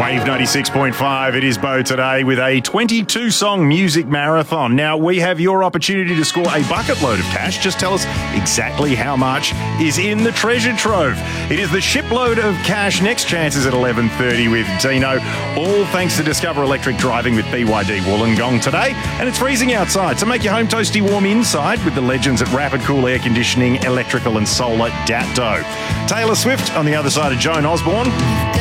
Wave 96.5, it is Bo today with a 22-song music marathon. Now, we have your opportunity to score a bucket load of cash. Just tell us exactly how much is in the treasure trove. It is the shipload of cash. Next chance is at 11:30 with Dino. All thanks to Discover Electric Driving with BYD Wollongong today. And it's freezing outside, so make your home toasty warm inside with the legends at Rapid Cool Air Conditioning, Electrical and Solar, Datto. Taylor Swift on the other side of Joan Osborne.